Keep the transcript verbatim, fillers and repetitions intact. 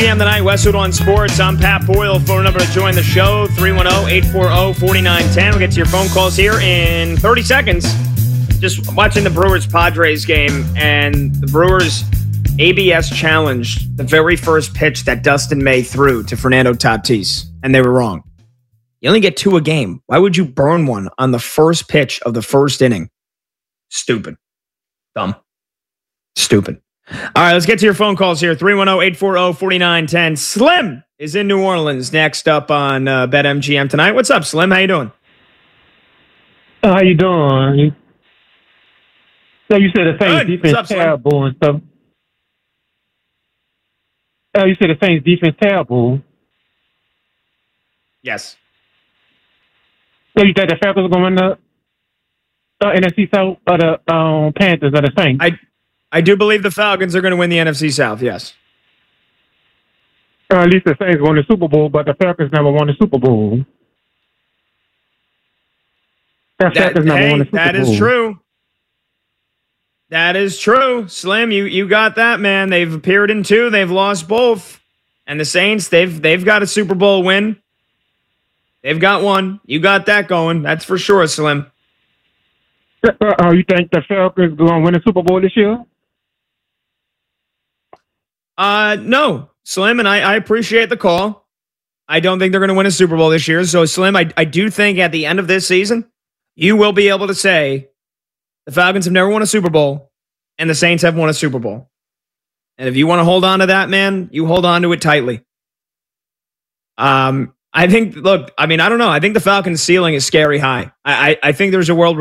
P M tonight, Westwood on Sports. I'm Pat Boyle. Phone number to join the show, three one zero, eight four zero, four nine one zero. We'll get to your phone calls here in thirty seconds. Just watching the Brewers-Padres game, and the Brewers A B S challenged the very first pitch that Dustin May threw to Fernando Tatis, and they were wrong. You only get two a game. Why would you burn one on the first pitch of the first inning? Stupid. Dumb. Stupid. All right, let's get to your phone calls here. three one zero, eight four zero, four nine one zero. Slim is in New Orleans next up on uh, BetMGM tonight. What's up, Slim? How you doing? Uh, how you doing? So you said the Saints Good. defense What's up, terrible and stuff. Oh, you said the Saints defense terrible. Yes. So you think the Falcons are going to win the uh, N F C South or the um, Panthers or the Saints? I I do believe the Falcons are going to win the N F C South, yes. Uh, at least the Saints won the Super Bowl, but the Falcons never won the Super Bowl. The That, Falcons never hey, won the Super that Bowl. is true. That is true. Slim, you, you got that, man. They've appeared in two. They've lost both. And the Saints, they've they've got a Super Bowl win. They've got one. You got that going. That's for sure, Slim. Uh, uh, you think the Falcons are going to win the Super Bowl this year? Uh, no, Slim, and I, I appreciate the call. I don't think they're going to win a Super Bowl this year. So, Slim, I, I do think at the end of this season, you will be able to say the Falcons have never won a Super Bowl and the Saints have won a Super Bowl. And if you want to hold on to that, man, you hold on to it tightly. Um, I think, look, I mean, I don't know. I think the Falcons' ceiling is scary high. I, I, I think there's a world where